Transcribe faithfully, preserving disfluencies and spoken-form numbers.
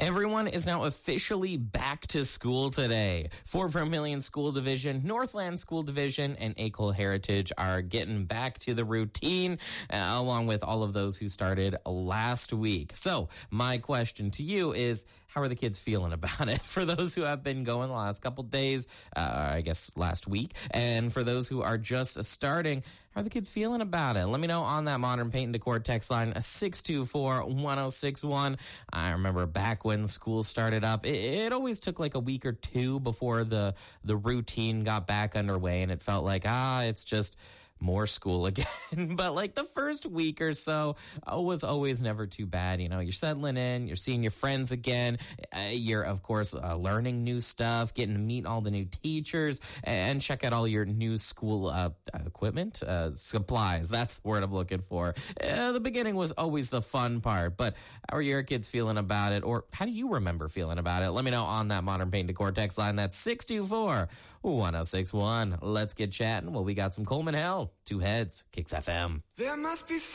Everyone is now officially back to school today. Fort Vermilion School Division, Northland School Division, and Acol Heritage are getting back to the routine, uh, along with all of those who started last week. So my question to you is, how are the kids feeling about it? For those who have been going the last couple days, uh, I guess last week, and for those who are just starting, how are the kids feeling about it? Let me know on that Modern Paint and Decor text line, six two four, one oh six one. I remember back when school started up, it, it always took like a week or two before the, the routine got back underway, and it felt like, ah, it's just more school again. But like the first week or so uh, was always never too bad. You know, you're settling in, you're seeing your friends again. Uh, you're, of course, uh, learning new stuff, getting to meet all the new teachers, and check out all your new school uh, equipment, uh, supplies. That's the word I'm looking for. Uh, the beginning was always the fun part. But how are your kids feeling about it? Or how do you remember feeling about it? Let me know on that Modern Paint Decor text line. That's six two four, one oh six one. Let's get chatting. Well, we got some Coleman Hell. Two Heads, Kicks F M. There must be